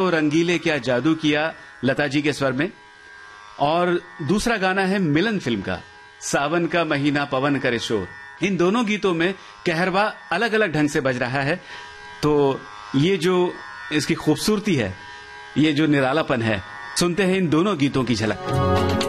रंगीले क्या जादू किया, लता जी के स्वर में। और दूसरा गाना है मिलन फिल्म का, सावन का महीना पवन करे शोर। इन दोनों गीतों में कहरवा अलग अलग ढंग से बज रहा है। तो ये जो इसकी खूबसूरती है, ये जो निरालापन है, सुनते हैं इन दोनों गीतों की झलक।